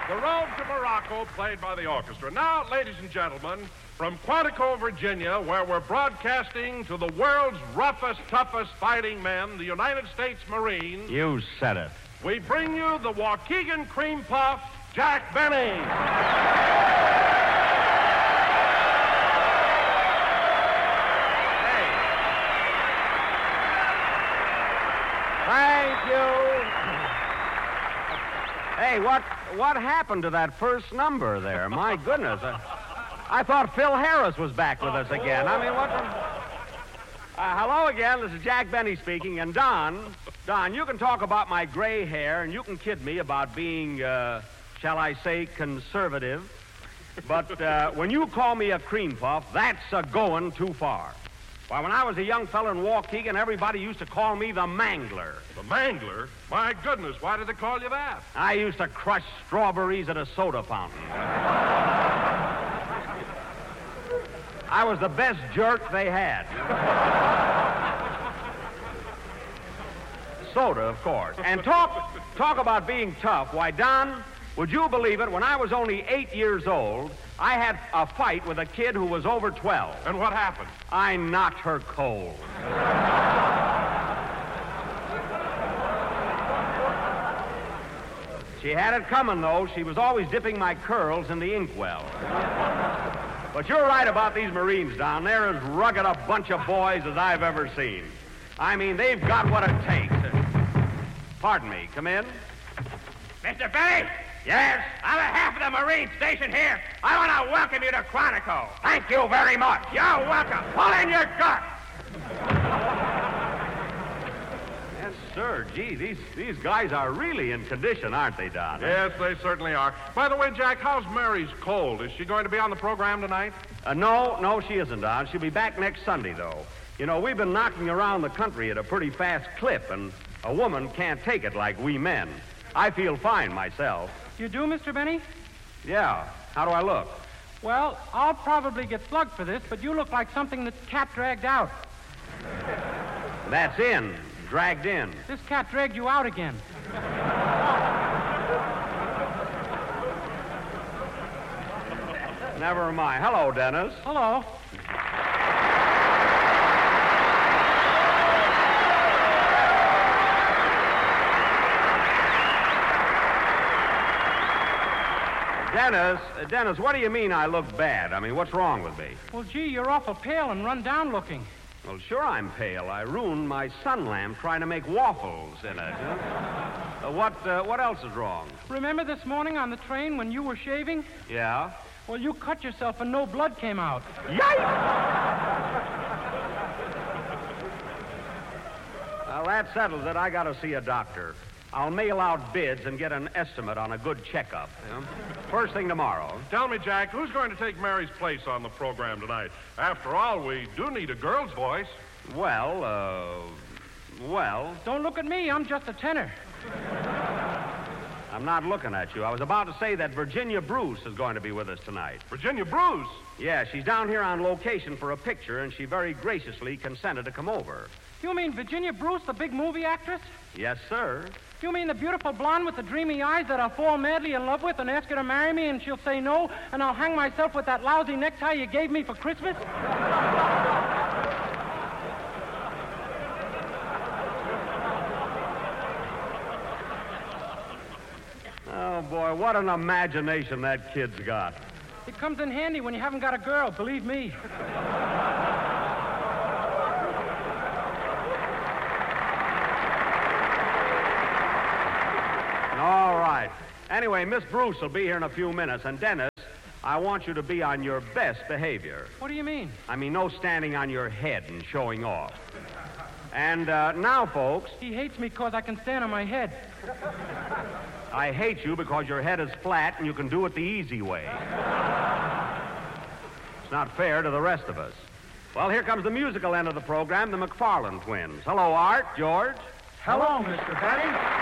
The Road to Morocco, played by the orchestra. Now, ladies and gentlemen, from Quantico, Virginia, where we're broadcasting to the world's roughest, toughest fighting men, the United States Marines. You said it. We bring you the Waukegan Cream Puff, Jack Benny. Thank you. Hey, what happened to that first number there? My goodness. I thought Phil Harris was back with us again. I mean, what the... hello again. This is Jack Benny speaking. And Don, you can talk about my gray hair, and you can kid me about being, shall I say, conservative. But when you call me a cream puff, that's going too far. Why, when I was a young fella in Waukegan, everybody used to call me the Mangler. The Mangler? My goodness, why did they call you that? I used to crush strawberries at a soda fountain. I was the best jerk they had. Soda, of course. And talk about being tough. Why, Don, would you believe it? When I was only 8 years old, I had a fight with a kid who was over 12. And what happened? I knocked her cold. She had it coming, though. She was always dipping my curls in the inkwell. But you're right about these Marines, Don. They're as rugged a bunch of boys as I've ever seen. I mean, they've got what it takes. Pardon me. Come in. Mr. Benny? Yes? On behalf of the Marine station here, I want to welcome you to Quantico. Thank you very much. You're welcome. Pull in your gut. Yes, sir. Gee, these guys are really in condition, aren't they, Don? Yes, they certainly are. By the way, Jack, how's Mary's cold? Is she going to be on the program tonight? No, she isn't, Don. She'll be back next Sunday, though. You know, we've been knocking around the country at a pretty fast clip, and a woman can't take it like we men. I feel fine myself. You do, Mr. Benny? Yeah. How do I look? Well, I'll probably get slugged for this, but you look like something that's cat dragged out. That's in. Dragged in. This cat dragged you out again. Never mind. Hello, Dennis. Hello. Dennis, what do you mean I look bad? I mean, what's wrong with me? Well, gee, you're awful pale and run down looking. Well, sure I'm pale. I ruined my sun lamp trying to make waffles in it. What else is wrong? Remember this morning on the train when you were shaving? Yeah? Well, you cut yourself and no blood came out. Yikes! Well, that settles it. I got to see a doctor. I'll mail out bids and get an estimate on a good checkup. You know? First thing tomorrow. Tell me, Jack, who's going to take Mary's place on the program tonight? After all, we do need a girl's voice. Well. Don't look at me. I'm just a tenor. I'm not looking at you. I was about to say that Virginia Bruce is going to be with us tonight. Virginia Bruce? Yeah, she's down here on location for a picture, and she very graciously consented to come over. You mean Virginia Bruce, the big movie actress? Yes, sir. You mean the beautiful blonde with the dreamy eyes that I'll fall madly in love with and ask her to marry me and she'll say no and I'll hang myself with that lousy necktie you gave me for Christmas? Oh, boy, what an imagination that kid's got. It comes in handy when you haven't got a girl, believe me. All right. Anyway, Miss Bruce will be here in a few minutes. And, Dennis, I want you to be on your best behavior. What do you mean? I mean, no standing on your head and showing off. And now, folks... He hates me because I can stand on my head. I hate you because your head is flat and you can do it the easy way. It's not fair to the rest of us. Well, here comes the musical end of the program, the McFarland twins. Hello, Art, George. Hello, Mr. Benny.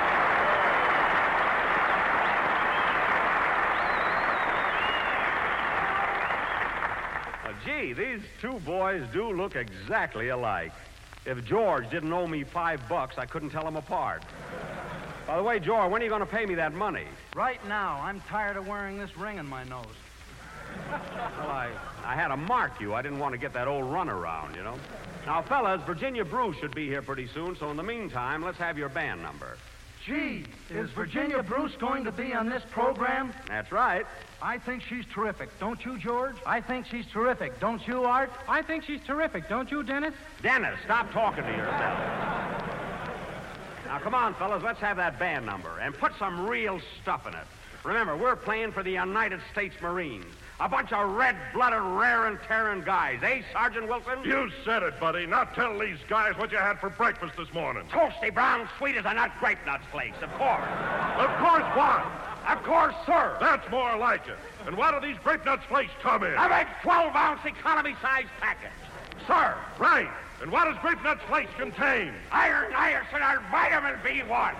Gee, these two boys do look exactly alike. If George didn't owe me $5, I couldn't tell them apart. By the way, Joe, when are you going to pay me that money? Right now. I'm tired of wearing this ring in my nose. Well, I had to mark you. I didn't want to get that old runaround, you know. Now, fellas, Virginia Bruce should be here pretty soon, so in the meantime, let's have your band number. Gee, is Virginia Bruce going to be on this program? That's right. I think she's terrific. Don't you, George? I think she's terrific. Don't you, Art? I think she's terrific. Don't you, Dennis? Dennis, stop talking to yourself. Now, come on, fellas, let's have that band number and put some real stuff in it. Remember, we're playing for the United States Marines. A bunch of red-blooded, raring-tearing guys. Eh, Sergeant Wilson? You said it, buddy. Now tell these guys what you had for breakfast this morning. Toasty brown, sweet as a nut, grape nuts flakes, of course. Of course what? Of course, sir. That's more like it. And what do these grape nuts flakes come in? A big 12-ounce economy-sized package. Sir. Right. And what does grape nuts flakes contain? Iron, niacin, and vitamin B1.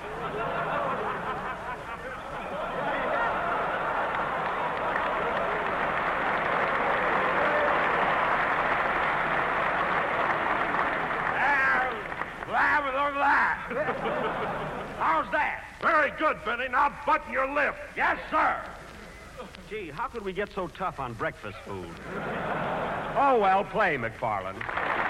How's that? Very good, Benny. Now button your lip. Yes, sir. Gee, how could we get so tough on breakfast food? Oh, well, play, McFarland.